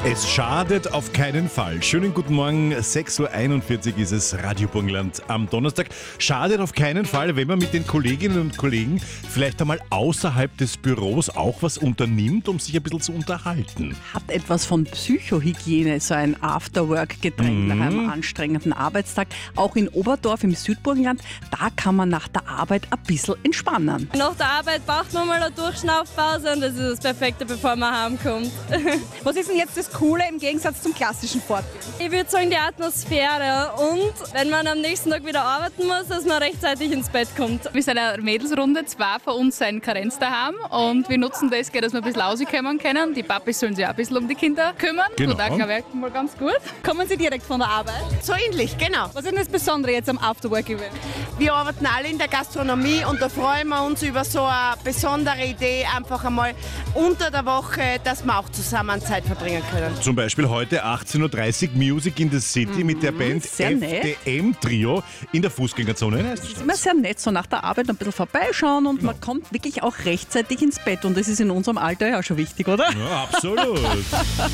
Es schadet auf keinen Fall. Schönen guten Morgen, 6.41 Uhr ist es, Radio Burgenland am Donnerstag. Schadet auf keinen Fall, wenn man mit den Kolleginnen und Kollegen vielleicht einmal außerhalb des Büros auch was unternimmt, um sich ein bisschen zu unterhalten. Hat etwas von Psychohygiene, so ein Afterwork-Getränk nach einem anstrengenden Arbeitstag. Auch in Oberdorf im Südburgenland, da kann man nach der Arbeit ein bisschen entspannen. Nach der Arbeit braucht man mal eine Durchschnaufpause und das ist das Perfekte, bevor man heimkommt. Was ist denn jetzt das Coole im Gegensatz zum klassischen Fortgehen? Ich würde sagen, die Atmosphäre und wenn man am nächsten Tag wieder arbeiten muss, dass man rechtzeitig ins Bett kommt. Wir sind eine Mädelsrunde, zwei von uns sind Karenz daheim und wir nutzen das, dass wir ein bisschen rauskommen können. Die Papis sollen sich auch ein bisschen um die Kinder kümmern. Genau. Und da glaube ich mal ganz gut. Kommen Sie direkt von der Arbeit? So ähnlich, genau. Was ist denn das Besondere jetzt am Afterwork-Event? Wir arbeiten alle in der Gastronomie und da freuen wir uns über so eine besondere Idee, einfach einmal unter der Woche, dass wir auch zusammen Zeit verbringen können. Zum Beispiel heute 18.30 Uhr Music in the City mit der Band sehr nett. FDM Trio in der Fußgängerzone. Es ist immer sehr nett, so nach der Arbeit ein bisschen vorbeischauen und man kommt wirklich auch rechtzeitig ins Bett. Und das ist in unserem Alter ja schon wichtig, oder? Ja, absolut.